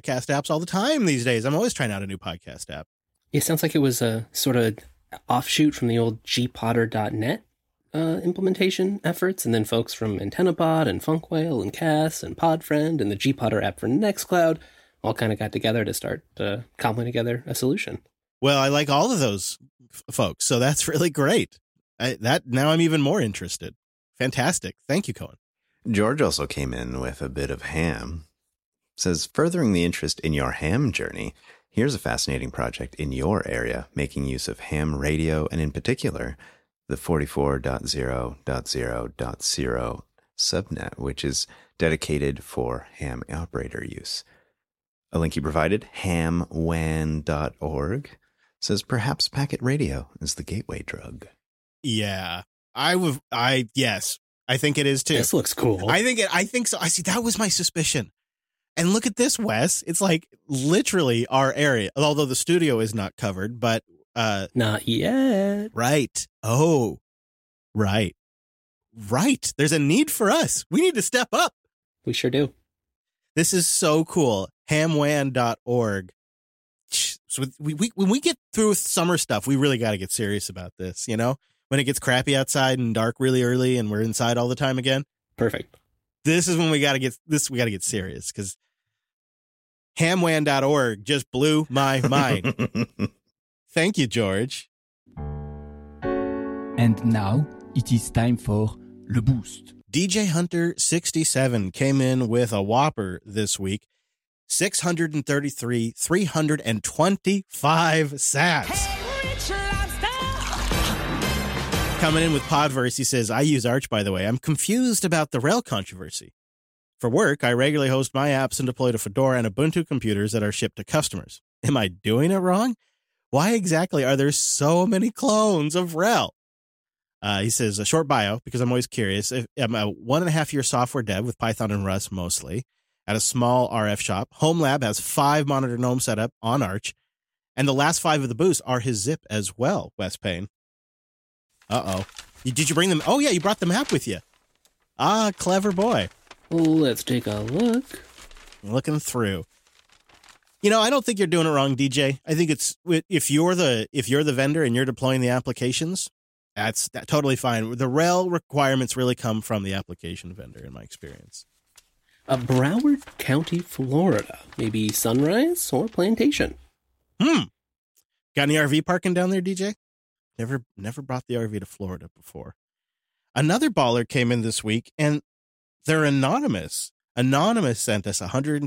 podcast apps all the time these days. I'm always trying out a new podcast app. It sounds like it was a sort of offshoot from the old gpotter.net implementation efforts, and then folks from AntennaPod and Funkwhale and Cass and Podfriend and the Gpotter app for Nextcloud all kind of got together to start cobbling together a solution. Well, I like all of those folks, so that's really great. Now I'm even more interested. Fantastic. Thank you, Cohen. George also came in with a bit of ham. Says, furthering the interest in your ham journey, here's a fascinating project in your area making use of ham radio, and in particular, the 44.0.0.0 subnet, which is dedicated for ham operator use. A link he provided, hamwan.org, says perhaps packet radio is the gateway drug. Yeah, yes, I think it is too. This looks cool. I think so. I see. That was my suspicion. And look at this, Wes. It's like literally our area, although the studio is not covered, but not yet. Right. Oh, right. There's a need for us. We need to step up. We sure do. This is so cool. Hamwan.org. So when we get through summer stuff, we really got to get serious about this, you know? When it gets crappy outside and dark really early and we're inside all the time again. Perfect. This is when we got to get serious, because hamwan.org just blew my mind. Thank you, George. And now it is time for Le Boost. DJ Hunter 67 came in with a whopper this week. 325 sats. Coming in with Podverse, he says, I use Arch, by the way. I'm confused about the RHEL controversy. For work, I regularly host my apps and deploy to Fedora and Ubuntu computers that are shipped to customers. Am I doing it wrong? Why exactly are there so many clones of RHEL? He says, a short bio, because I'm always curious. I'm a 1.5-year software dev with Python and Rust mostly at a small RF shop. Home Lab has 5 monitor GNOME set up on Arch, and the last 5 of the boosts are his zip as well, Wes Payne. Uh-oh. Did you bring them? Oh, yeah, you brought the map with you. Ah, clever boy. Let's take a look. Looking through. You know, I don't think you're doing it wrong, DJ. I think it's if you're the vendor and you're deploying the applications, that's totally fine. The RHEL requirements really come from the application vendor, in my experience. Broward County, Florida. Maybe Sunrise or Plantation. Got any RV parking down there, DJ? Never brought the RV to Florida before. Another baller came in this week, and they're anonymous. Anonymous sent us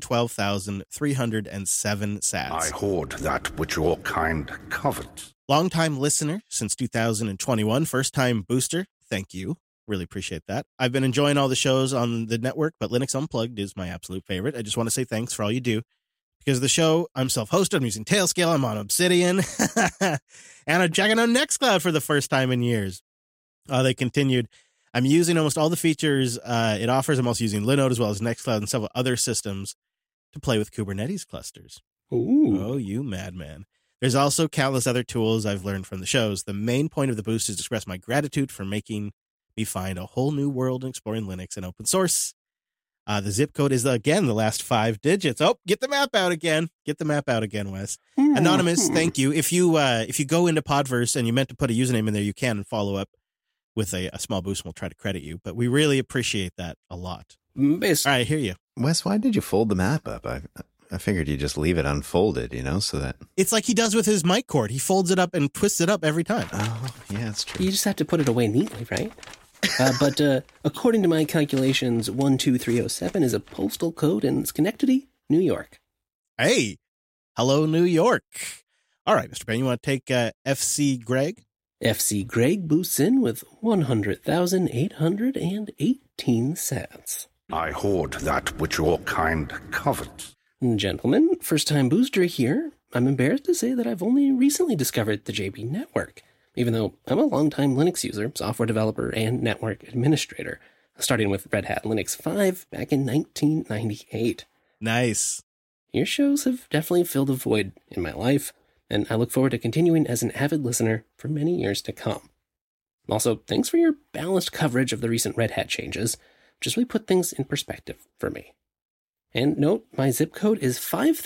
112,307 sats. I hoard that which your kind covet. Longtime listener since 2021, first-time booster. Thank you. Really appreciate that. I've been enjoying all the shows on the network, but Linux Unplugged is my absolute favorite. I just want to say thanks for all you do. Because of the show, I'm self-hosted, I'm using Tailscale, I'm on Obsidian, and I'm checking out Nextcloud for the first time in years. They continued, I'm using almost all the features it offers. I'm also using Linode as well as Nextcloud and several other systems to play with Kubernetes clusters. Ooh. Oh, you madman. There's also countless other tools I've learned from the shows. The main point of the boost is to express my gratitude for making me find a whole new world in exploring Linux and open source. The zip code is, again, the last 5 digits. Oh, get the map out again. Get the map out again, Wes. Anonymous, thank you. If you go into Podverse and you meant to put a username in there, you can follow up with a small boost, and we'll try to credit you. But we really appreciate that a lot. All right, I hear you. Wes, why did you fold the map up? I figured you just leave it unfolded, so that... It's like he does with his mic cord. He folds it up and twists it up every time. Oh, yeah, that's true. You just have to put it away neatly, right? But according to my calculations, 12307 is a postal code in Schenectady, New York. Hey, hello, New York. All right, Mr. Payne, you want to take FC Greg? FC Greg boosts in with 100,818 sats. I hoard that which your kind covet. Gentlemen, first-time booster here. I'm embarrassed to say that I've only recently discovered the JB Network, even though I'm a longtime Linux user, software developer, and network administrator, starting with Red Hat Linux 5 back in 1998. Nice. Your shows have definitely filled a void in my life, and I look forward to continuing as an avid listener for many years to come. Also, thanks for your balanced coverage of the recent Red Hat changes, which has really put things in perspective for me. And note, my zip code is 5,000.